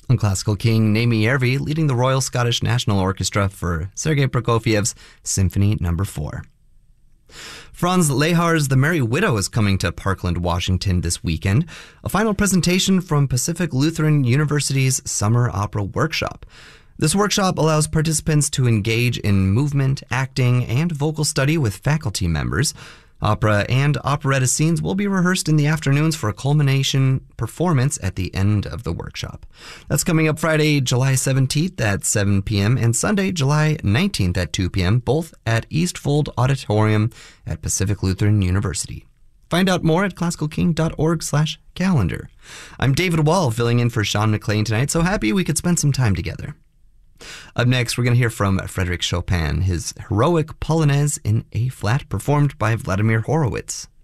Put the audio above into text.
On Classical King, Naomi Järvi leading the Royal Scottish National Orchestra for Sergei Prokofiev's Symphony No. 4. Franz Lehar's The Merry Widow is coming to Parkland, Washington this weekend, a final presentation from Pacific Lutheran University's Summer Opera Workshop. This workshop allows participants to engage in movement, acting, and vocal study with faculty members. Opera and operetta scenes will be rehearsed in the afternoons for a culmination performance at the end of the workshop. That's coming up Friday, July 17th at 7 p.m. and Sunday, July 19th at 2 p.m., both at East Fold Auditorium at Pacific Lutheran University. Find out more at classicalking.org/calendar. I'm David Wall, filling in for Sean McLean tonight, so happy we could spend some time together. Up next, we're going to hear from Frédéric Chopin, his heroic Polonaise in A-flat, performed by Vladimir Horowitz.